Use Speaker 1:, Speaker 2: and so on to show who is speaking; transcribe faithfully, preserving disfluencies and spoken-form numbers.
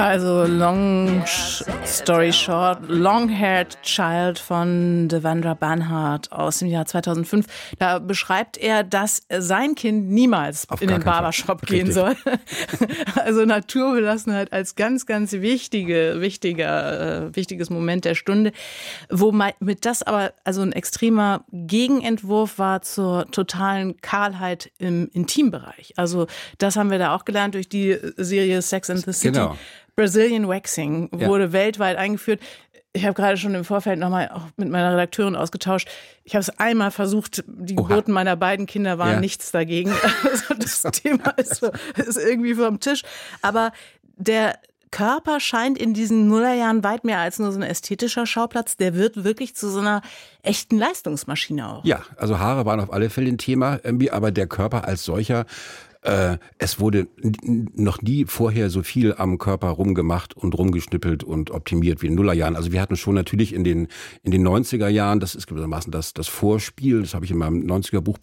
Speaker 1: Also Long Story Short, Long-Haired Child von Devendra Banhart aus dem Jahr zweitausendfünf. Da beschreibt er, dass sein Kind niemals Auf in den Barbershop gehen soll. Also Naturbelassenheit als ganz, ganz wichtige, wichtiger, äh, wichtiges Moment der Stunde. Womit das aber also ein extremer Gegenentwurf war zur totalen Kahlheit im Intimbereich. Also das haben wir da auch gelernt durch die Serie Sex and the City. Genau. Brazilian Waxing wurde ja. weltweit eingeführt. Ich habe gerade schon im Vorfeld nochmal auch mit meiner Redakteurin ausgetauscht. Ich habe es einmal versucht, die Oha. Geburten meiner beiden Kinder waren ja. nichts dagegen. Also das Thema ist, so, ist irgendwie vom Tisch. Aber der Körper scheint in diesen Nullerjahren weit mehr als nur so ein ästhetischer Schauplatz. Der wird wirklich zu so einer echten Leistungsmaschine auch.
Speaker 2: Ja, also Haare waren auf alle Fälle ein Thema, aber der Körper als solcher, Äh, es wurde n- noch nie vorher so viel am Körper rumgemacht und rumgeschnippelt und optimiert wie in den Nullerjahren. Also wir hatten schon natürlich in den in den neunziger Jahren, das ist gewissermaßen das, das Vorspiel, das habe ich in meinem neunziger Buch